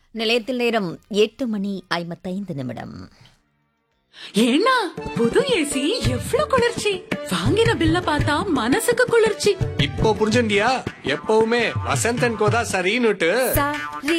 நிலையத்தில் நேரம் 8:55. ஏன்னா புது ஏசி எவ்வளவு குளிர்ச்சி! வாங்கின பில்ல பார்த்தா மனசுக்கு குளிர்ச்சி. இப்போ புரிஞ்சுண்டியா? எப்பவுமே வசந்தன் கோதா சரின்னுட்டு.